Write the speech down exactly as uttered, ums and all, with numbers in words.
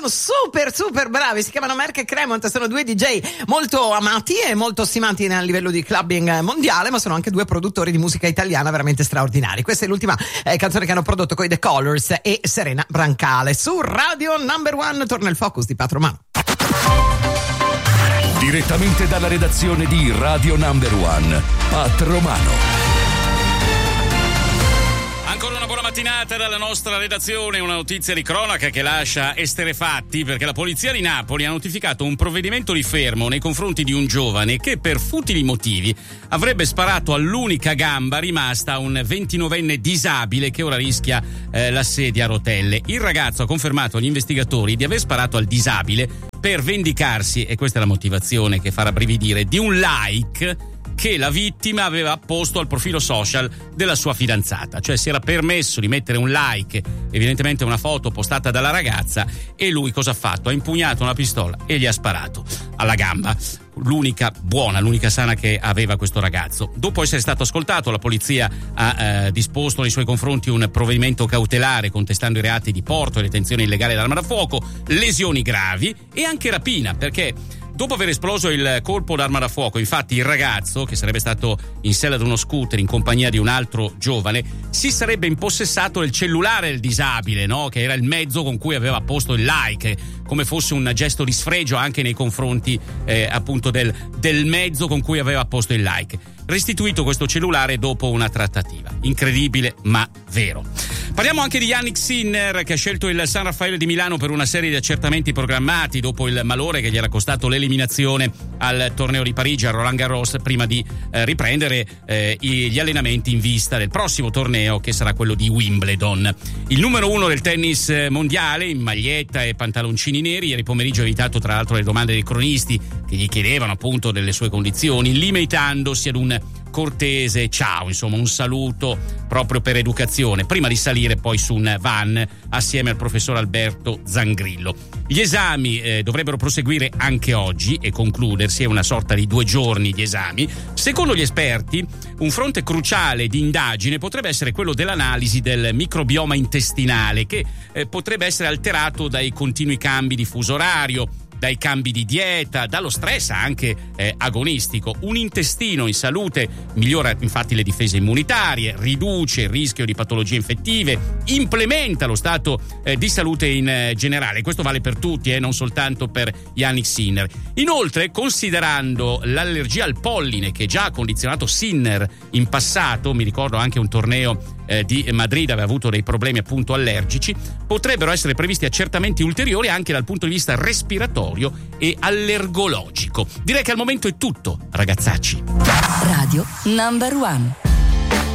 sono super super bravi, si chiamano Merck e Cremont, sono due D J molto amati e molto stimati a livello di clubbing mondiale, ma sono anche due produttori di musica italiana veramente straordinari. Questa è l'ultima eh, canzone che hanno prodotto con i The Colors e Serena Brancale. Su Radio Number One torna il Focus di Pat Romano. Direttamente dalla redazione di Radio Number One, Pat Romano. Ancora una buona mattinata dalla nostra redazione, una notizia di cronaca che lascia esterrefatti, perché la polizia di Napoli ha notificato un provvedimento di fermo nei confronti di un giovane che per futili motivi avrebbe sparato all'unica gamba rimasta a un ventinovenne disabile che ora rischia eh, la sedia a rotelle. Il ragazzo ha confermato agli investigatori di aver sparato al disabile per vendicarsi, e questa è la motivazione che fa rabbrividire, di un like che la vittima aveva posto al profilo social della sua fidanzata. Cioè si era permesso di mettere un like, evidentemente una foto postata dalla ragazza, e lui cosa ha fatto? Ha impugnato una pistola e gli ha sparato alla gamba, l'unica buona, l'unica sana che aveva questo ragazzo. Dopo essere stato ascoltato, la polizia ha eh, disposto nei suoi confronti un provvedimento cautelare contestando i reati di porto e detenzione illegale d'arma da fuoco, lesioni gravi e anche rapina, perché dopo aver esploso il colpo d'arma da fuoco, infatti, il ragazzo, che sarebbe stato in sella ad uno scooter in compagnia di un altro giovane, si sarebbe impossessato del cellulare del disabile, no? Che era il mezzo con cui aveva posto il like, come fosse un gesto di sfregio anche nei confronti eh, appunto del, del mezzo con cui aveva posto il like. Restituito questo cellulare dopo una trattativa. Incredibile, ma vero. Parliamo anche di Yannick Sinner, che ha scelto il San Raffaele di Milano per una serie di accertamenti programmati dopo il malore che gli era costato l'eliminazione al torneo di Parigi, a Roland Garros, prima di eh, riprendere eh, gli allenamenti in vista del prossimo torneo, che sarà quello di Wimbledon. Il numero uno del tennis mondiale, in maglietta e pantaloncini neri, ieri pomeriggio ha evitato tra l'altro le domande dei cronisti che gli chiedevano appunto delle sue condizioni, limitandosi ad un cortese ciao, insomma un saluto proprio per educazione, prima di salire poi su un van assieme al professor Alberto Zangrillo. Gli esami eh, dovrebbero proseguire anche oggi e concludersi, è una sorta di due giorni di esami. Secondo gli esperti, un fronte cruciale di indagine potrebbe essere quello dell'analisi del microbioma intestinale, che eh, potrebbe essere alterato dai continui cambi di fuso orario, dai cambi di dieta, dallo stress anche eh, agonistico. Un intestino in salute migliora infatti le difese immunitarie, riduce il rischio di patologie infettive, implementa lo stato eh, di salute in eh, generale. Questo vale per tutti, eh, non soltanto per Yannick Sinner. Inoltre, considerando l'allergia al polline che già ha condizionato Sinner in passato, mi ricordo anche un torneo eh, di Madrid aveva avuto dei problemi appunto allergici, potrebbero essere previsti accertamenti ulteriori anche dal punto di vista respiratorio e allergologico. Direi che al momento è tutto, ragazzacci. Radio Number One.